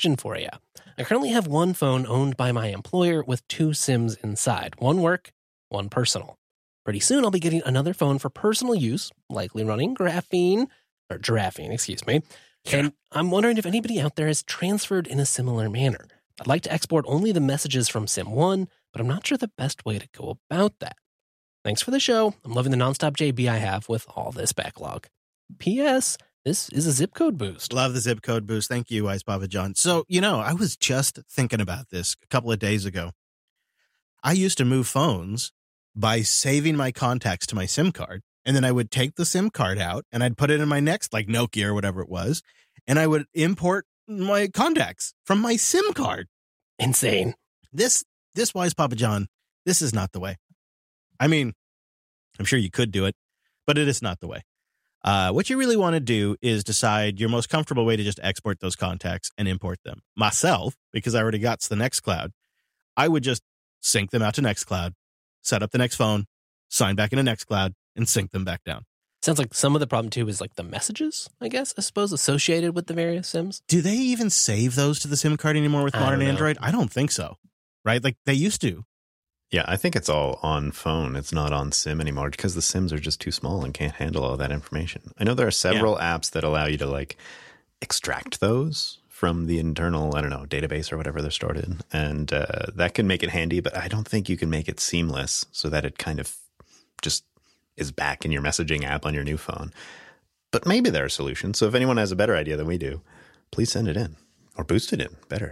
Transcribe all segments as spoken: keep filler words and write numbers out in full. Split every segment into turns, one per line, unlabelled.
question for you. I currently have one phone owned by my employer with two SIMs inside, one work, one personal. Pretty soon I'll be getting another phone for personal use, likely running graphene, or giraffene, excuse me. Yeah. And I'm wondering if anybody out there has transferred in a similar manner. I'd like to export only the messages from SIM one, but I'm not sure the best way to go about that. Thanks for the show. I'm loving the nonstop J B I have with all this backlog. P S. This is a zip code boost.
Love the zip code boost. Thank you, Wise Papa John. So, you know, I was just thinking about this a couple of days ago. I used to move phones by saving my contacts to my SIM card. And then I would take the SIM card out and I'd put it in my next, like Nokia or whatever it was. And I would import my contacts from my SIM card.
Insane.
This, this Wise Papa John, this is not the way. I mean, I'm sure you could do it, but it is not the way. Uh, what you really want to do is decide your most comfortable way to just export those contacts and import them. Myself, because I already got to the Nextcloud, I would just sync them out to Nextcloud, set up the next phone, sign back into Nextcloud, and sync them back down.
Sounds like some of the problem, too, is like the messages, I guess, I suppose, associated with the various SIMs.
Do they even save those to the SIM card anymore with modern Android? I don't think so, right? Like they used to.
Yeah, I think it's all on phone. It's not on SIM anymore because the SIMs are just too small and can't handle all that information. I know there are several yeah. apps that allow you to like extract those from the internal, I don't know, database or whatever they're stored in. And uh, that can make it handy, but I don't think you can make it seamless so that it kind of just is back in your messaging app on your new phone. But maybe there are solutions. So if anyone has a better idea than we do, please send it in or boost it in. Better.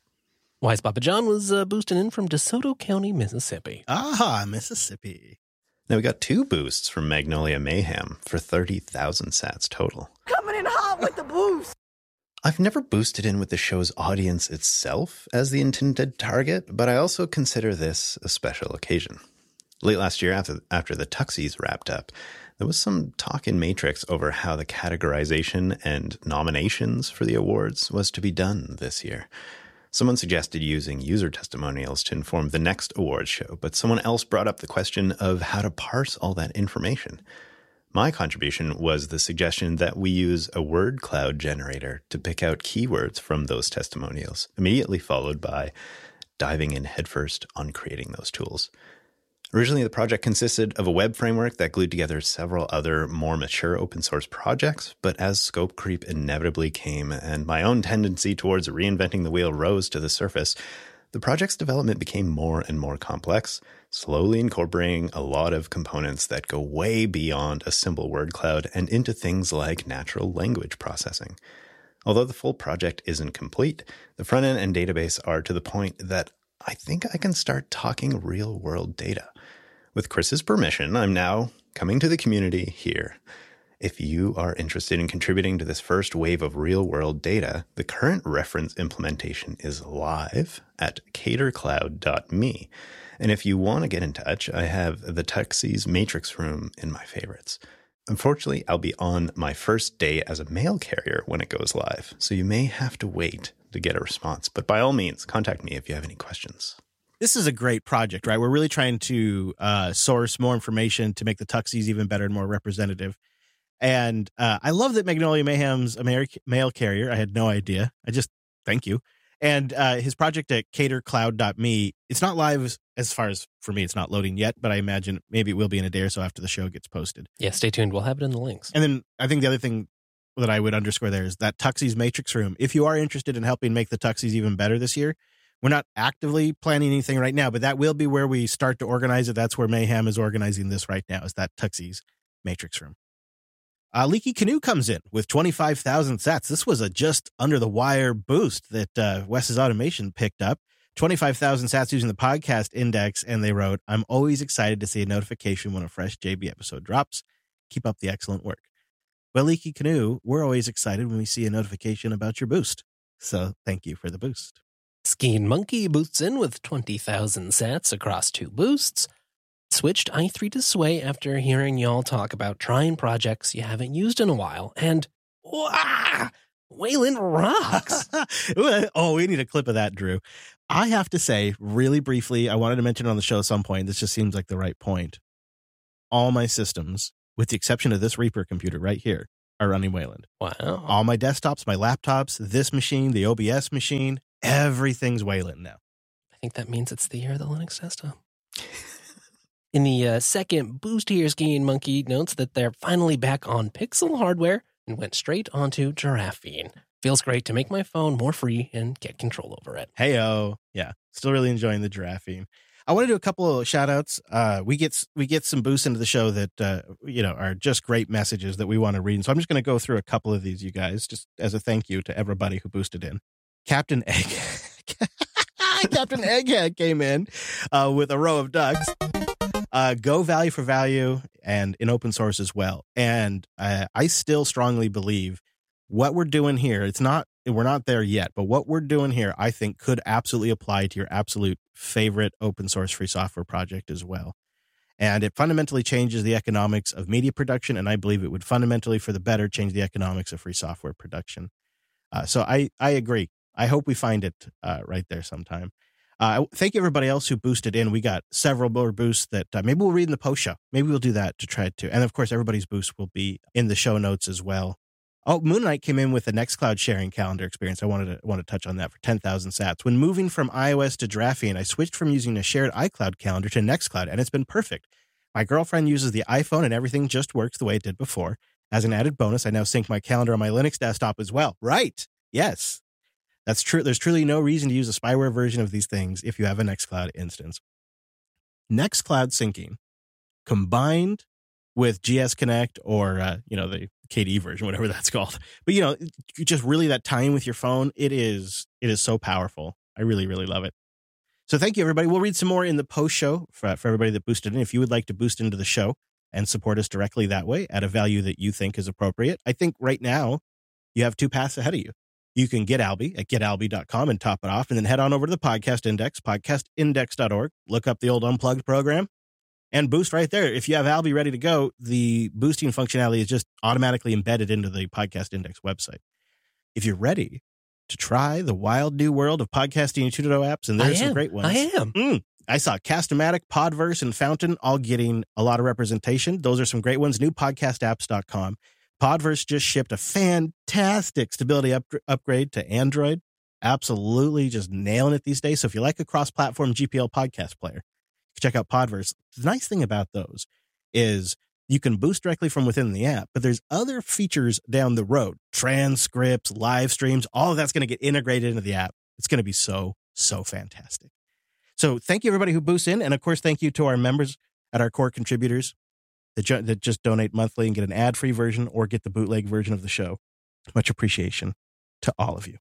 Wise Papa John was uh, boosting in from DeSoto County, Mississippi.
Ah, Mississippi.
Now we got two boosts from Magnolia Mayhem for thirty thousand sats total.
Coming in hot with the boost.
I've never boosted in with the show's audience itself as the intended target, but I also consider this a special occasion. Late last year, after, after the Tuxies wrapped up, there was some talk in Matrix over how the categorization and nominations for the awards was to be done this year. Someone suggested using user testimonials to inform the next awards show, but someone else brought up the question of how to parse all that information. My contribution was the suggestion that we use a word cloud generator to pick out keywords from those testimonials, immediately followed by diving in headfirst on creating those tools. Originally, the project consisted of a web framework that glued together several other more mature open source projects, but as scope creep inevitably came and my own tendency towards reinventing the wheel rose to the surface, the project's development became more and more complex, slowly incorporating a lot of components that go way beyond a simple word cloud and into things like natural language processing. Although the full project isn't complete, the front end and database are to the point that I think I can start talking real-world data. With Chris's permission, I'm now coming to the community here. If you are interested in contributing to this first wave of real-world data, the current reference implementation is live at cater cloud dot me. And if you want to get in touch, I have the Tuxies Matrix Room in my favorites. Unfortunately, I'll be on my first day as a mail carrier when it goes live, so you may have to wait to get a response. But by all means, contact me if you have any questions.
This is a great project, right? We're really trying to uh, source more information to make the Tuxies even better and more representative. And uh, I love that Magnolia Mayhem's a mail carrier. I had no idea. I just, thank you. And uh, his project at cater cloud dot me, it's not live as far as, for me, it's not loading yet, but I imagine maybe it will be in a day or so after the show gets posted.
Yeah, stay tuned. We'll have it in the links.
And then I think the other thing that I would underscore there is that Tuxies Matrix Room. If you are interested in helping make the Tuxies even better this year, we're not actively planning anything right now, but that will be where we start to organize it. That's where Mayhem is organizing this right now, is that Tuxies Matrix Room. Uh, Leaky Canoe comes in with twenty-five thousand sats. This was a just under the wire boost that uh, Wes's Automation picked up. twenty-five thousand sats using the podcast index, and they wrote, I'm always excited to see a notification when a fresh J B episode drops. Keep up the excellent work. Well, Leaky Canoe, we're always excited when we see a notification about your boost. So thank you for the boost.
Skiing Monkey boosts in with twenty thousand sats across two boosts. Switched i three to Sway after hearing y'all talk about trying projects you haven't used in a while. And, wow, Wayland rocks.
Oh, we need a clip of that, Drew. I have to say, really briefly, I wanted to mention it on the show at some point. This just seems like the right point. All my systems, with the exception of this Reaper computer right here, are running Wayland.
Wow.
All my desktops, my laptops, this machine, the O B S machine, everything's Wayland now.
I think that means it's the year of the Linux desktop. In the uh, second boost here, Skiing Monkey notes that they're finally back on Pixel hardware and went straight onto Giraffine. Feels great to make my phone more free and get control over it.
Hey-o. Yeah, still really enjoying the Giraffine. I want to do a couple of shout-outs. Uh, we get we get some boosts into the show that uh, you know are just great messages that we want to read. And so I'm just going to go through a couple of these, you guys, just as a thank you to everybody who boosted in. Captain Egg. Captain Egghead came in uh, with a row of ducks. Uh, go value for value and in open source as well. And uh, I still strongly believe what we're doing here, it's not, we're not there yet, but what we're doing here, I think could absolutely apply to your absolute favorite open source free software project as well. And it fundamentally changes the economics of media production. And I believe it would fundamentally for the better change the economics of free software production. Uh, so I, I agree. I hope we find it uh, right there sometime. Uh, thank you, everybody else who boosted in. We got several more boosts that uh, maybe we'll read in the post show. Maybe we'll do that to try to. And of course, everybody's boost will be in the show notes as well. Oh, Moon Knight came in with a Nextcloud sharing calendar experience. I wanted to want to touch on that for ten thousand sats. When moving from iOS to Giraffine, I switched from using a shared iCloud calendar to Nextcloud, and it's been perfect. My girlfriend uses the iPhone, and everything just works the way it did before. As an added bonus, I now sync my calendar on my Linux desktop as well. Right. Yes. That's true. There's truly no reason to use a spyware version of these things if you have a Nextcloud instance. Nextcloud syncing combined with G S Connect or, uh, you know, the K D E version, whatever that's called. But, you know, just really that time with your phone, it is it is so powerful. I really, really love it. So thank you, everybody. We'll read some more in the post show for, for everybody that boosted in. If you would like to boost into the show and support us directly that way at a value that you think is appropriate, I think right now you have two paths ahead of you. You can get Alby at get alby dot com and top it off, and then head on over to the Podcast Index, podcast index dot org, look up the old Unplugged program, and boost right there. If you have Alby ready to go, the boosting functionality is just automatically embedded into the Podcast Index website. If you're ready to try the wild new world of podcasting and two point oh apps, and there's some great ones.
I am.
Mm, I saw Cast-O-Matic, Podverse, and Fountain all getting a lot of representation. Those are some great ones. new podcast apps dot com. Podverse just shipped a fantastic stability up, upgrade to Android. Absolutely just nailing it these days. So if you like a cross-platform G P L podcast player, check out Podverse. The nice thing about those is you can boost directly from within the app, but there's other features down the road. Transcripts, live streams, all of that's going to get integrated into the app. It's going to be so, so fantastic. So thank you, everybody who boosts in. And of course, thank you to our members at our core contributors that, ju- that just donate monthly and get an ad-free version or get the bootleg version of the show. Much appreciation to all of you.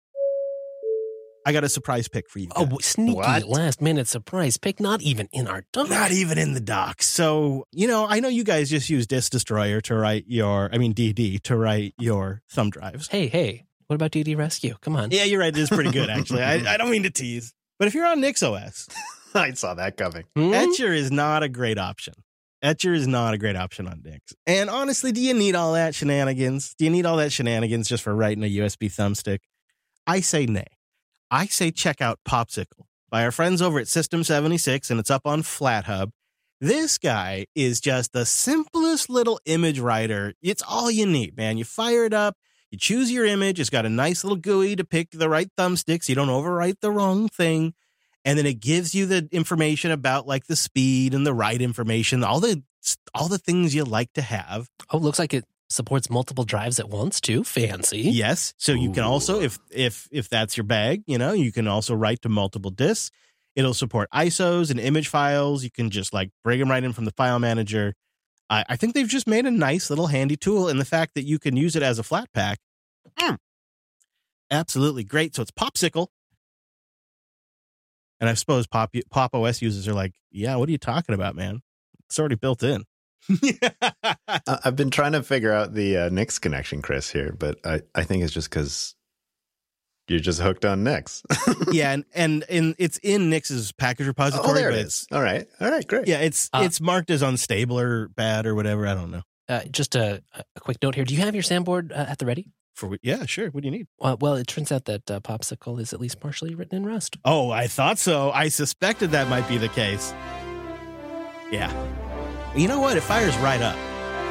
I got a surprise pick for you guys.
Oh, sneaky
What?
last minute surprise pick, not even in our doc.
Not even in the docs. So, you know, I know you guys just use Disk Destroyer to write your, I mean, D D to write your thumb drives.
Hey, hey, what about D D Rescue? Come on.
Yeah, you're right. It is pretty good, actually. I, I don't mean to tease. But if you're on NixOS,
I saw that coming.
Hmm?
Etcher is not a great option. Etcher is not a great option on Nix. And honestly, do you need all that shenanigans? Do you need all that shenanigans just for writing a U S B thumbstick? I say nay. I say check out Popsicle by our friends over at System seventy-six, and it's up on FlatHub. This guy is just the simplest little image writer. It's all you need, man. You fire it up, you choose your image. It's got a nice little G U I to pick the right thumbstick so you don't overwrite the wrong thing. And then it gives you the information about like the speed and the write information, all the all the things you like to have.
Oh, looks like it supports multiple drives at once, too. Fancy.
Yes. So you can also,
Ooh.
if if if that's your bag, you know, you can also write to multiple disks. It'll support I S Os and image files. You can just like bring them right in from the file manager. I, I think they've just made a nice little handy tool. And the fact that you can use it as a flat pack, mm, absolutely great. So it's Popsicle. And I suppose Pop, Pop O S users are like, yeah, what are you talking about, man? It's already built in.
Uh, I've been trying to figure out the uh, Nix connection, Chris, here, but I, I think it's just because you're just hooked on Nix.
Yeah, and, and and it's in Nix's package repository.
Oh, there it
but
is.
it's-
All right. All right, great.
Yeah, it's
Uh,
it's marked as unstable or bad or whatever. I don't know.
Uh, just a, a quick note here. Do you have your Sandboard uh, at the ready?
For yeah, sure. What do you need?
Uh, well, it turns out that uh, Popsicle is at least partially written in Rust.
Oh, I thought so. I suspected that might be the case. Yeah. You know what? It fires right up.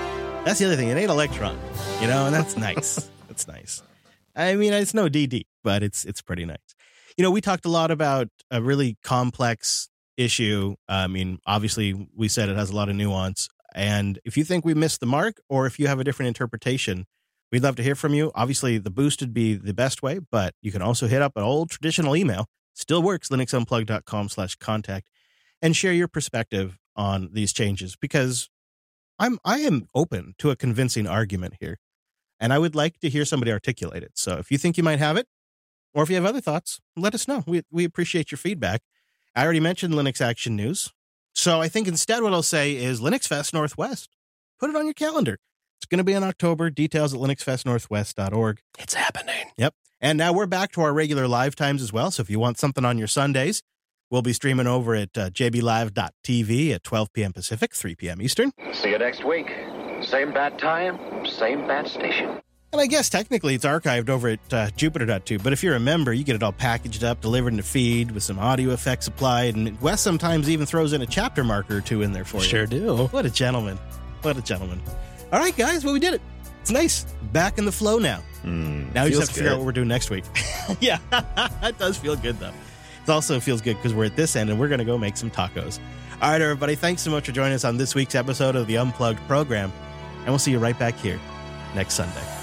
That's the other thing. It ain't Electron, you know, and that's nice. That's nice. I mean, it's no D D, but it's it's pretty nice. You know, we talked a lot about a really complex issue. I mean, obviously, we said it has a lot of nuance. And if you think we missed the mark, or if you have a different interpretation, we'd love to hear from you. Obviously, the boost would be the best way, but you can also hit up an old traditional email. Still works, linuxunplugged.com slash contact, and share your perspective on these changes, because I'm I am open to a convincing argument here, and I would like to hear somebody articulate it. So if you think you might have it, or if you have other thoughts, let us know. We we appreciate your feedback. I already mentioned Linux Action News, so I think instead what I'll say is Linux Fest Northwest. Put it on your calendar. It's going to be in October. Details at linux fest northwest dot org.
It's happening.
Yep. And now we're back to our regular live times as well. So if you want something on your Sundays, we'll be streaming over at uh, j b live dot t v at twelve p.m. Pacific, three p.m. Eastern.
See you next week. Same bad time, same bad station.
And I guess technically it's archived over at uh, jupiter dot tube. But if you're a member, you get it all packaged up, delivered in a feed with some audio effects applied. And Wes sometimes even throws in a chapter marker or two in there for you.
Sure do.
What a gentleman. What a gentleman. All right, guys. Well, we did it. It's nice. Back in the flow now.
Mm,
now we just have to
good.
figure out what we're doing next week. Yeah, it does feel good, though. It also feels good because we're at this end and we're going to go make some tacos. All right, everybody. Thanks so much for joining us on this week's episode of the Unplugged program. And we'll see you right back here next Sunday.